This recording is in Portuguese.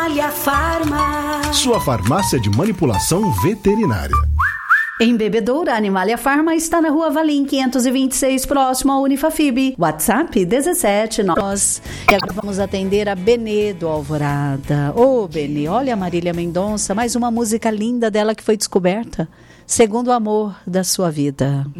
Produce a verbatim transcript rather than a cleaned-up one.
Animalia Farma. Sua farmácia de manipulação veterinária. Em Bebedouro, a Animalia Farma está na Rua Valim quinhentos e vinte e seis, próximo ao Unifafib. WhatsApp dezessete nós. E agora vamos atender a Benê do Alvorada. Ô, oh, Benê, olha a Marília Mendonça, mais uma música linda dela que foi descoberta. Segundo o amor da sua vida.